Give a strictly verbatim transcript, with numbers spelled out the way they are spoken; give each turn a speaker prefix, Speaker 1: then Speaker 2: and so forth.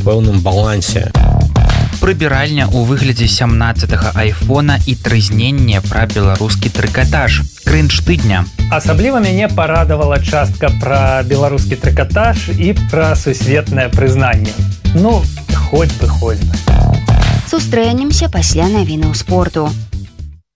Speaker 1: пэўным балансе.
Speaker 2: Прыбіральня ў выглядзе сямнаццатага айфона і трызненне пра беларускі трыкатаж. Крынж тыдня.
Speaker 3: Асабліва мяне парадавала частка пра беларускі трыкатаж і пра сусветнае прызнанне. Ну, хоць бы, хоць бы.
Speaker 4: Сустрэнемся пасля навінаў спорту.